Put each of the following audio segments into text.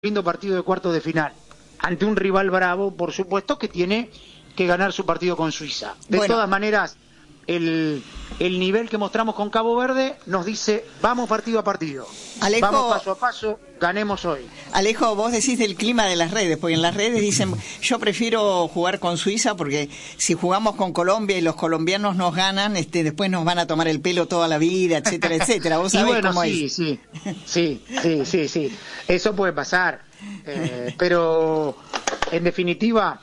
lindo partido de cuartos de final ante un rival bravo, por supuesto que tiene que ganar su partido con Suiza. De todas maneras, el nivel que mostramos con Cabo Verde nos dice, vamos partido a partido, Alejo, vamos paso a paso, ganemos hoy. Alejo, vos decís del clima de las redes, porque en las redes dicen, yo prefiero jugar con Suiza porque si jugamos con Colombia y los colombianos nos ganan, después nos van a tomar el pelo toda la vida, etcétera, etcétera. ¿Vos sabés cómo es? Sí, eso puede pasar, pero en definitiva,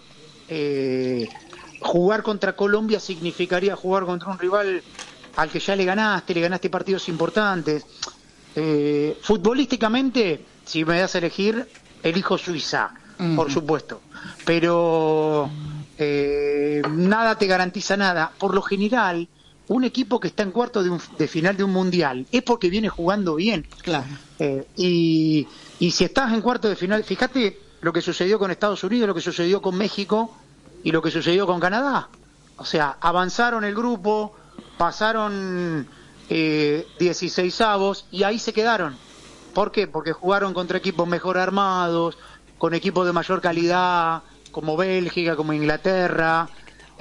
jugar contra Colombia significaría jugar contra un rival al que ya le ganaste partidos importantes. Futbolísticamente, si me das a elegir, elijo Suiza, por supuesto, pero nada te garantiza nada. Por lo general, un equipo que está en cuarto de final de un mundial es porque viene jugando bien. Claro. Y si estás en cuarto de final, fíjate lo que sucedió con Estados Unidos, lo que sucedió con México y lo que sucedió con Canadá. O sea, avanzaron el grupo, pasaron 16avos y ahí se quedaron. ¿Por qué? Porque jugaron contra equipos mejor armados, con equipos de mayor calidad, como Bélgica, como Inglaterra,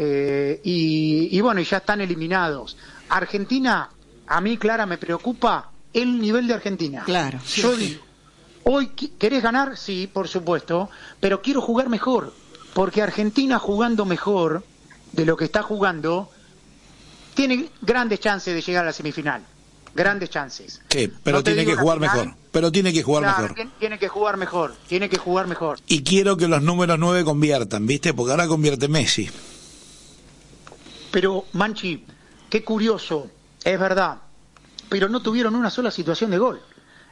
y bueno, y ya están eliminados. Argentina, a mí, Clara, me preocupa el nivel de Argentina. Claro. Sí, yo digo, hoy querés ganar, sí, por supuesto, pero quiero jugar mejor, porque Argentina jugando mejor de lo que está jugando tiene grandes chances de llegar a la semifinal, grandes chances. Sí, pero tiene que jugar mejor. Pero tiene que jugar mejor. Tiene que jugar mejor. Y quiero que los números 9 conviertan, ¿viste? Porque ahora convierte Messi. Pero, Manchi, qué curioso, es verdad, pero no tuvieron una sola situación de gol.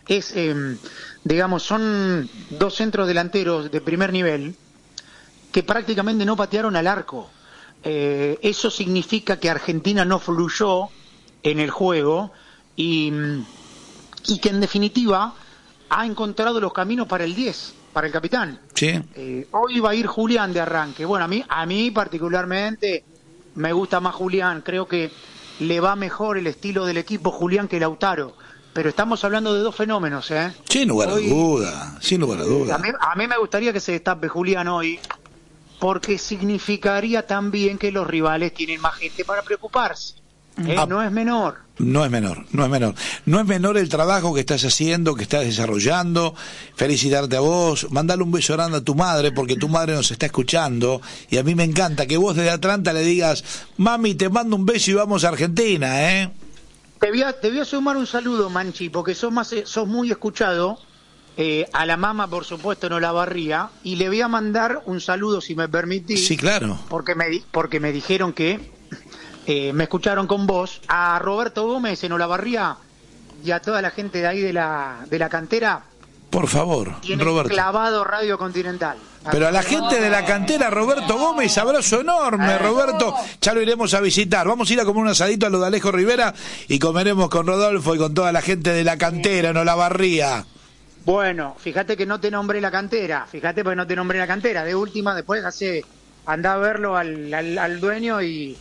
Digamos, son dos centros delanteros de primer nivel que prácticamente no patearon al arco. Eso significa que Argentina no fluyó en el juego y que en definitiva ha encontrado los caminos para el 10, para el capitán. Sí. Hoy va a ir Julián de arranque. Bueno, a mí particularmente me gusta más Julián, creo que le va mejor el estilo del equipo Julián que Lautaro, pero estamos hablando de dos fenómenos, ¿eh? Sin lugar a duda. A mí me gustaría que se destape Julián hoy, porque significaría también que los rivales tienen más gente para preocuparse. No es menor. No es menor el trabajo que estás haciendo, que estás desarrollando. Felicitarte a vos, mandale un beso grande a tu madre, porque tu madre nos está escuchando, y a mí me encanta que vos desde Atlanta le digas, mami, te mando un beso y vamos a Argentina, ¿eh? Te voy a sumar un saludo, Manchi, porque sos muy escuchado. A la mamá, por supuesto, no la barría, y le voy a mandar un saludo, si me permitís. Sí, claro. Porque me dijeron que me escucharon con vos, a Roberto Gómez en Olavarría y a toda la gente de ahí de la cantera. Por favor, tiene Roberto. Clavado Radio Continental. Pero a la gente de la cantera, Roberto Gómez, abrazo enorme, Roberto. Ya lo iremos a visitar. Vamos a ir a comer un asadito a lo de Alejo Rivera y comeremos con Rodolfo y con toda la gente de la cantera en Olavarría. Bueno, fíjate que no te nombré la cantera. De última, después andá a verlo al dueño y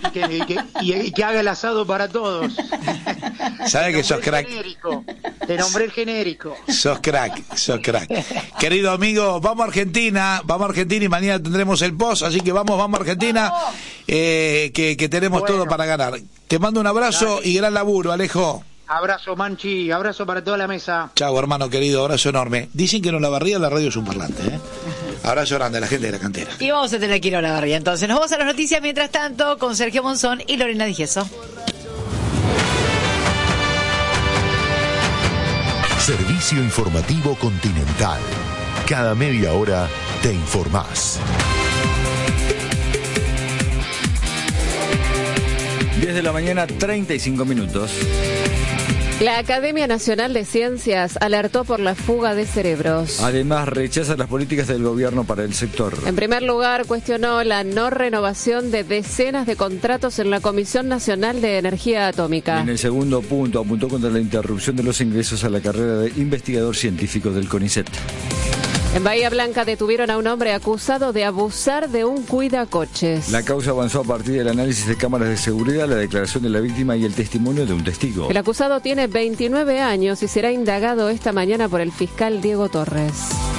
que haga el asado para todos. ¿Sabes que sos crack? Te nombré el genérico. Sos crack. Querido amigo, vamos a Argentina y mañana tendremos el post, así que vamos a Argentina, que tenemos todo para ganar. Te mando un abrazo. Dale. Y gran laburo, Alejo. Abrazo, Manchi, abrazo para toda la mesa. Chau, hermano querido, abrazo enorme. Dicen que en Olavarría la radio es un parlante, ¿eh? Abrazo grande a la gente de la cantera. Y vamos a tener que ir a Olavarría, entonces. Nos vamos a las noticias mientras tanto con Sergio Monzón y Lorena Digieso. Servicio Informativo Continental. Cada media hora te informás. 10 de la mañana, 35 minutos. La Academia Nacional de Ciencias alertó por la fuga de cerebros. Además, rechaza las políticas del gobierno para el sector. En primer lugar, cuestionó la no renovación de decenas de contratos en la Comisión Nacional de Energía Atómica. En el segundo punto, apuntó contra la interrupción de los ingresos a la carrera de investigador científico del CONICET. En Bahía Blanca detuvieron a un hombre acusado de abusar de un cuidacoches. La causa avanzó a partir del análisis de cámaras de seguridad, la declaración de la víctima y el testimonio de un testigo. El acusado tiene 29 años y será indagado esta mañana por el fiscal Diego Torres.